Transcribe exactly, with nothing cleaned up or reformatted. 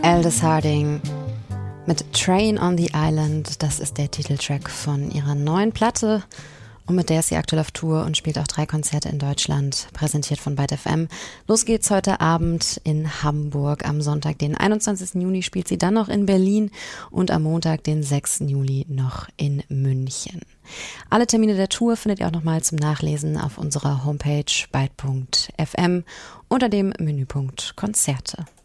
Aldous Harding mit Train on the Island, das ist der Titeltrack von ihrer neuen Platte und mit der ist sie aktuell auf Tour und spielt auch drei Konzerte in Deutschland, präsentiert von Byte F M. Los geht's heute Abend in Hamburg, am Sonntag, den einundzwanzigsten Juni spielt sie dann noch in Berlin und am Montag, den sechsten Juli, noch in München. Alle Termine der Tour findet ihr auch nochmal zum Nachlesen auf unserer Homepage byte punkt f m unter dem Menüpunkt Konzerte.